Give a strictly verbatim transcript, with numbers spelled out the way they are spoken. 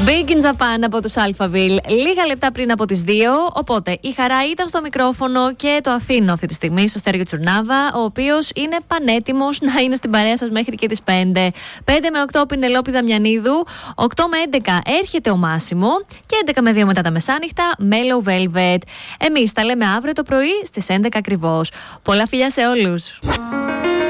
Big in Japan από τους Alphaville, λίγα λεπτά πριν από τις δύο. Οπότε η Χαρά ήταν στο μικρόφωνο και το αφήνω αυτή τη στιγμή στο Στέργιο Τσουρνάβα, ο οποίος είναι πανέτοιμος να είναι στην παρέα σας μέχρι και τις πέντε. πέντε με οκτώ Πινελόπη Δαμιανίδου, οκτώ με έντεκα έρχεται ο Μάσιμο και έντεκα με δύο μετά τα μεσάνυχτα Mellow Velvet. Εμείς τα λέμε αύριο το πρωί στις έντεκα ακριβώς. Πολλά φιλιά σε όλους.